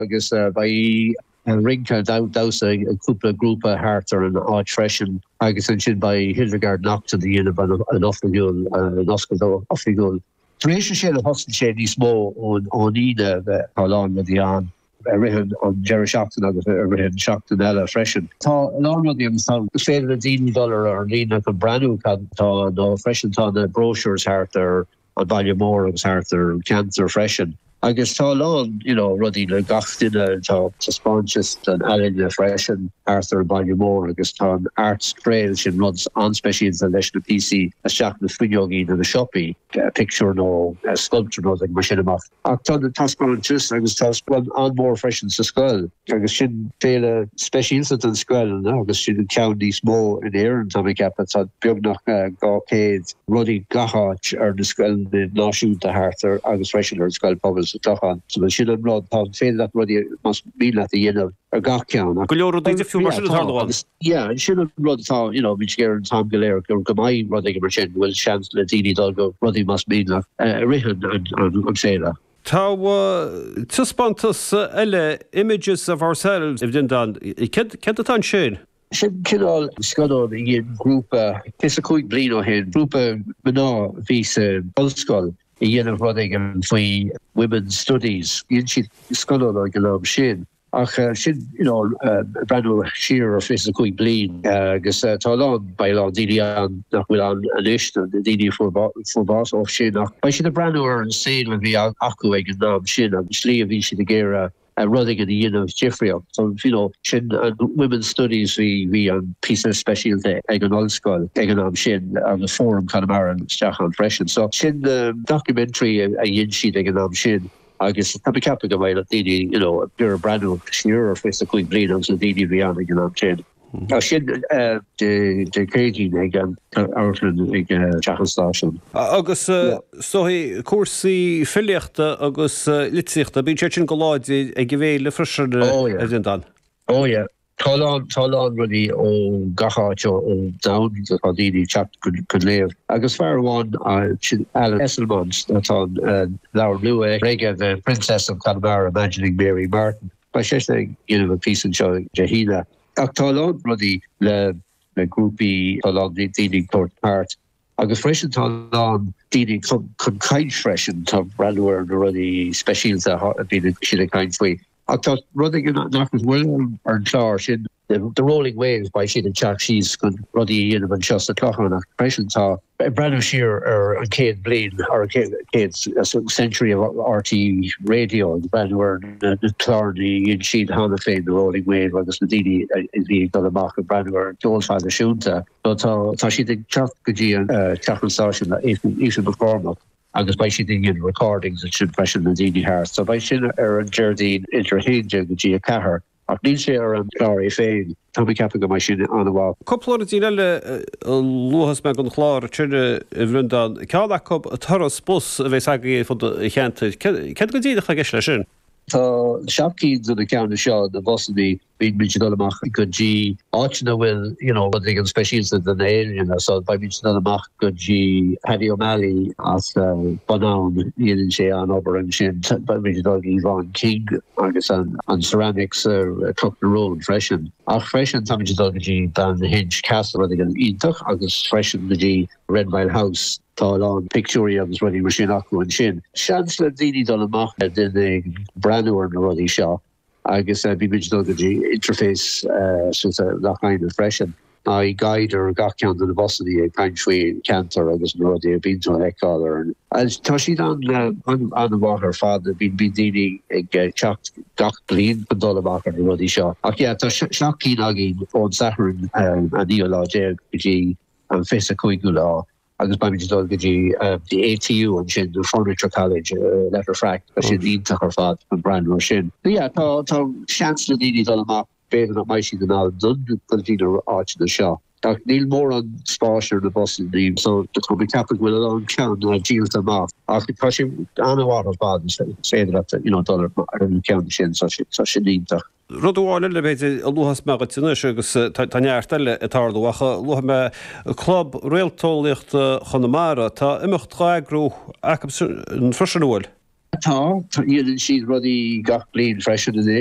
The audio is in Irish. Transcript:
agus by ringka dausa a couple grúpa hartar an áit freisin agus an sin by Hildegard Nacht the unit an offigiúil an oscail offigiúil. Tréis sé a hostal sé ní smó ón ide Harlán na dián rihan an Jerry Shaachtan agus rihan Shaachtan eile freisin. Tá lánradí an féidir $10 ar lína an brandú tá nó freisin tá na brochures hartar an Ballymore agus hartar cancer freisin. Agus tá lán, rudí le gachtaine tá spáintis an eile freisin Arthur Ballymore agus tá an art trail sin ruds anspecials a leis na PC a seach na fuineogi na shoppi picture no sculpture no mar sin amach. Ach tá na spáintis agus tá anmór freisin sa scoil agus sin féle specials an scoil agus sin ceann níos mó in éan tá mé cap tá beagnach gácéad rudí gaáit ar na scoil na náisiúnta hartar agus freisin ar scoil pobl tachan so sin an rod tá féidir that rudí mas míle a dhéanamh ar gach ceann. Go leor dé fiú mar sin tardáil. Yeah, sin an rud tá, bhí géir an tam goléir gur go maiid rudí mar sin bhfuil seans le daoine dul go rudí mas míle rihan an séile. Tá tuspáintas eile images of ourselves if dan atá sin? Sin cinál scoil i dhéon grúpa is a chuig blian ó hen grúpa mná bhí sa Ulscoil I dhéanamh rudaigh an faoi women's studies. Dhéann siad scoil ó go lom sin. Ach sin, brandú siar ar fis a chuig blian agus tá lán bailán daoine an nach bhfuil an iist an daoine furbás ó sin. Ach ba sin a brandú ar an sin le bhí acu ag an nám sin an slí a bhí siad a géire running in the unit of Jeffrey. So, shin women's studies we on piece of specialty ag an Ulscoil, ag an shin on the forum Connemara and Stachan Freshen. So shin documentary a yin sheet ag an shin. I guess Happy Capital way that Didi, pure brand new sheer or face a quick bleed on so Didi Rihanna ag an shin. Sin de céidín ag áirlann ag teachstáisiún. Agus sohí cuasaí filiachta agus litsaíochta bíonn sé sin go láid ag go bhéh le freisin a dan. Ó yeah. Tá lán rudí ó gachaáte ó dain a daoine chat go léamh. Agus fearháin Alan Esselmans atá leabhar nua réige the Princess of Connemara Imagining Mary Martin. Ba sé a piece an seo Jahina. Ach tá lán rudí le grúpi tá lán daoine Court Part. Agus freisin tá lán daoine chun caint freisin tá brandúir na rudí speisialta a bhí sin a caint faoi. Ach tá rudí nach bhfuil ar an chlár sin the Rolling Waves by sin an chat she's gon rudí dhéanamh an seos a tlachanach. Freisin tá brandú siar ar an céad blian ar a century of RT radio brandúir na chlárnaí dhéann siad hána féin the Rolling Wave agus na daoine is bhí dul amach an brandúir dulfáil asisiúnta. Tá siad ag chat go dtí an teachstáisiún éisiú beformach. Agus by sin in recordings that should freshen the daoine hair. So by sin ar an Jardine interhéide go dtí a cahar. Ach níl sé ar an chláir féin tá mé ceappa go mai sin an bháil. Coppla tí eile luchas me an chláir tíine i bhrindan ceála cop a tarras bus a bheits agaí fud a cheanta. Cead go dtíad a geis lei sin? Tá seapcíns an ceanna seo na bosnaí bhín midamach go dtí áitina bhfuil bud ag an speisialta den éileanna so ba midamach go dtí Paddy O'Malley as banán dhéanann sé an obair an sin ba midamach Yvonne King agus an ceramics Club na Road freisin. Ach freisin tá midamach go dtí Dan Hinch Castle ag an ítach agus freisin go dtí Red Mile House. Tá an picturí agus rudí mar sin acu an sin. Seans le daoine dul amach den ag brandúir na rudí seo agus bhí midamach go dtí interface lechain freisin. I guide or gach ceann na bosnaí ag caint faoi cantar agus na rudí a bíonn eáil tá siad an bháthair fad a bhín daoine ag teacht gach bliain an dul amach ar na rudí seo. Ach tá seachcín agin ón sathrann a níoláide go dtí an fis a chuig go lá. Agus ba midamach go dtí the ATU an sin the Furniture College letterfract a sin ítach ar fad an brandú sin. Tá seans na daoine dul amach béidir nach mai siad an áil dun go dtí áit na seo. Ach níl mór an spáisiir na bosnaí so tá mé ceappa bhfuil an ceann díalta amach. Ach tá sin anmhar ar fad féidir dul ar an ceann sin sa sin ítach. Rudháil le bhéidir a luchas me tíine agus tá neartile a tardacha lucha me club réaltólaocht Connemara tá imimecht ráigrú an freisin bhfuil. tá, she's ruddy gach blin fresh